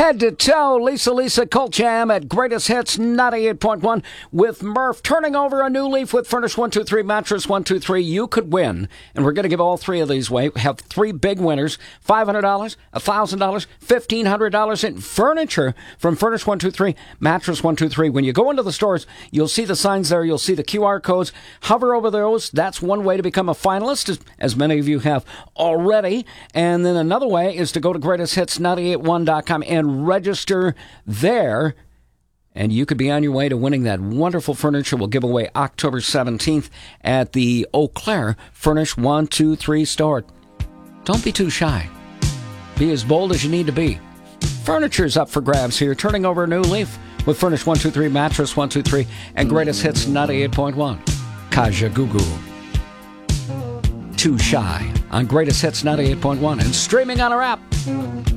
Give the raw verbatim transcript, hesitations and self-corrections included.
Head to toe, Lisa Lisa Cult Jam at Greatest Hits ninety-eight point one with Murph turning over a new leaf with Furnish one two three Mattress one two three. You could win, and we're going to give all three of these away. We have three big winners, five hundred dollars, one thousand dollars, fifteen hundred dollars in furniture from Furnish one two three Mattress one two three. When you go into the stores, you'll see the signs there. You'll see the Q R codes. Hover over those. That's one way to become a finalist, as, as many of you have already. And then another way is to go to greatest hits nine eight one dot com and register there, and you could be on your way to winning that wonderful furniture we'll give away October seventeenth at the Eau Claire Furnish one two three store. Don't be too shy. Be as bold as you need to be. Furniture's up for grabs here, turning over a new leaf with Furnish one two three Mattress one two three and Greatest Hits ninety-eight point one. Kajagoogoo. Too Shy on Greatest Hits ninety-eight point one and streaming on our app.